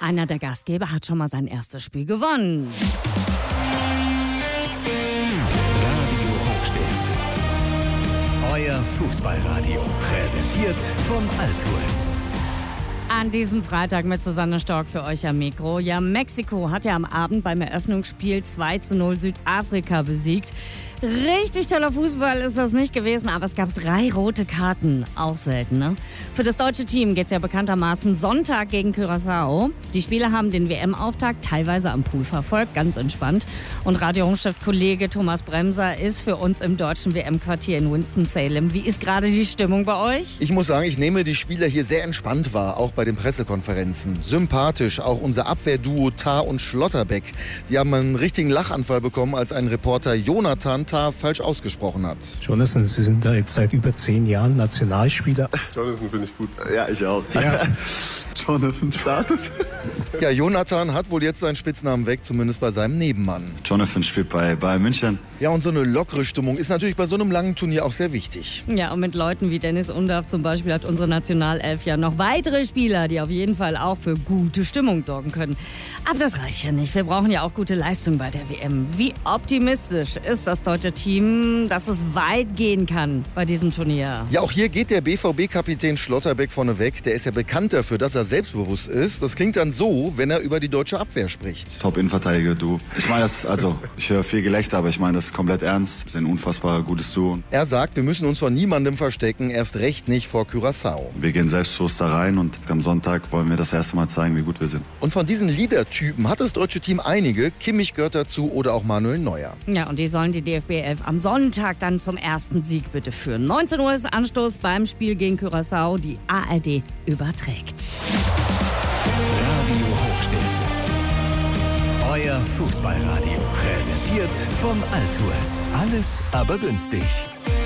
Einer der Gastgeber hat schon mal sein erstes Spiel gewonnen. Radio Hochstift. Euer Fußballradio. Präsentiert von Altours. An diesem Freitag mit Susanne Stork für euch am Mikro. Ja, Mexiko hat ja am Abend beim Eröffnungsspiel 2:0 Südafrika besiegt. Richtig toller Fußball ist das nicht gewesen, aber es gab 3 rote Karten. Auch selten, ne? Für das deutsche Team geht's ja bekanntermaßen Sonntag gegen Curaçao. Die Spieler haben den WM-Auftakt teilweise am Pool verfolgt, ganz entspannt. Und Radio Hochstift-Kollege Thomas Bremser ist für uns im deutschen WM-Quartier in Winston-Salem. Wie ist gerade die Stimmung bei euch? Ich muss sagen, ich nehme die Spieler hier sehr entspannt wahr, auch bei den Pressekonferenzen. Sympathisch, auch unser Abwehrduo Tah und Schlotterbeck. Die haben einen richtigen Lachanfall bekommen, als ein Reporter Jonathan Tah falsch ausgesprochen hat. Jonathan, Sie sind da jetzt seit über 10 Jahren Nationalspieler. Jonathan finde ich gut. Ja, ich auch. Ja. Jonathan startet. Ja, Jonathan hat wohl jetzt seinen Spitznamen weg, zumindest bei seinem Nebenmann. Jonathan spielt bei Bayern München. Ja, und so eine lockere Stimmung ist natürlich bei so einem langen Turnier auch sehr wichtig. Ja, und mit Leuten wie Dennis Undaff zum Beispiel hat unsere Nationalelf ja noch weitere Spieler, die auf jeden Fall auch für gute Stimmung sorgen können. Aber das reicht ja nicht. Wir brauchen ja auch gute Leistung bei der WM. Wie optimistisch ist das deutsche Team, dass es weit gehen kann bei diesem Turnier? Ja, auch hier geht der BVB-Kapitän Schlotterbeck vorne weg. Der ist ja bekannt dafür, dass er selbstbewusst ist. Das klingt dann so, wenn er über die deutsche Abwehr spricht. Top-Innenverteidiger, du. Ich meine das, ich höre viel Gelächter, aber ich meine das komplett ernst. Wir sind ein unfassbar gutes Duo. Er sagt, wir müssen uns vor niemandem verstecken, erst recht nicht vor Curaçao. Wir gehen selbstbewusst da rein und am Sonntag wollen wir das erste Mal zeigen, wie gut wir sind. Und von diesen Leader-Typen hat das deutsche Team einige. Kimmich gehört dazu oder auch Manuel Neuer. Ja, und die sollen die DFB 11 am Sonntag dann zum ersten Sieg bitte führen. 19 Uhr ist Anstoß beim Spiel gegen Curaçao. Die ARD überträgt. Radio Hochstift. Euer Fußballradio. Präsentiert von Altours. Alles aber günstig.